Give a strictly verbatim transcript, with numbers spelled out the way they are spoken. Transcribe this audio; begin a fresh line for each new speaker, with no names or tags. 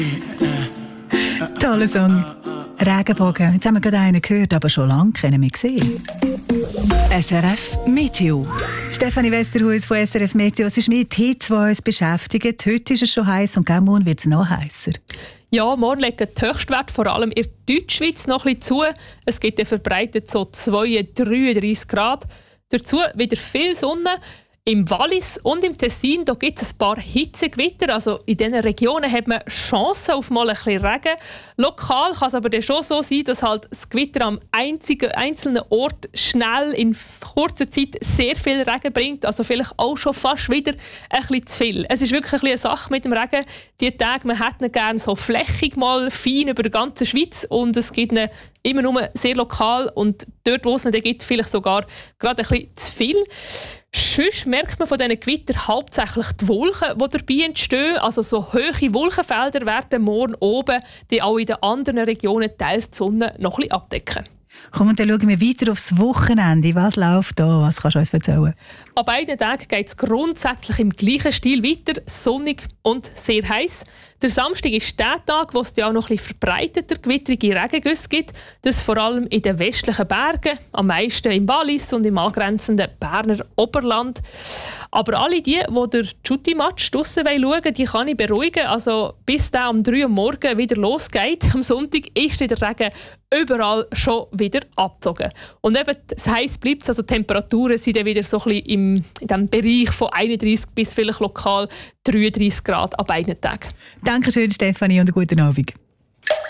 Toller Song. Regenbogen. Jetzt haben wir gerade einen gehört, aber schon lange kennen wir gesehen.
S R F Meteo.
Stefanie Westerhuis von S R F Meteo. Es ist mit Hitze, die uns beschäftigt. Heute ist es schon heiß und gell, morgen wird es noch heißer.
Ja, morgen legen die Höchstwerte vor allem in der Deutschschweiz noch ein bisschen zu. Es gibt ja verbreitet so zweiunddreißig, dreiunddreißig Grad. Dazu wieder viel Sonne. Im Wallis und im Tessin gibt es ein paar Hitzegewitter. Also in diesen Regionen hat man Chancen auf mal ein bisschen Regen. Lokal kann es aber dann schon so sein, dass halt das Gewitter am einzigen, einzelnen Ort schnell in kurzer Zeit sehr viel Regen bringt. Also vielleicht auch schon fast wieder ein bisschen zu viel. Es ist wirklich ein bisschen eine Sache mit dem Regen. Die Tage, man hätte ihn gerne so flächig mal fein über die ganze Schweiz und es gibt ihn immer nur sehr lokal und dort, wo es ihn gibt, vielleicht sogar gerade ein bisschen zu viel. Sonst merkt man von diesen Gewittern hauptsächlich die Wolken, die dabei entstehen. Also so hohe Wolkenfelder werden morgen oben, die auch in den anderen Regionen teils die Sonne noch ein bisschen abdecken.
Komm, und dann schauen wir weiter aufs Wochenende. Was läuft da? Was kannst du uns erzählen?
An beiden Tagen geht es grundsätzlich im gleichen Stil weiter, sonnig und sehr heiß. Der Samstag ist der Tag, wo es auch noch ein bisschen verbreiteter gewitterige Regengüsse gibt. Das vor allem in den westlichen Bergen, am meisten im Wallis und im angrenzenden Berner Oberland. Aber alle die, die den Schutti-Match draussen schauen wollen, die kann ich beruhigen. Also bis der um drei Uhr morgens wieder losgeht, am Sonntag ist der Regen überall schon wieder abgezogen. Und eben, das heiß bleibt, also die Temperaturen sind dann wieder so ein bisschen im, in diesem Bereich von einunddreißig bis vielleicht lokal dreiunddreißig Grad an beiden Tagen.
Dankeschön, Stefanie, und einen guten Abend.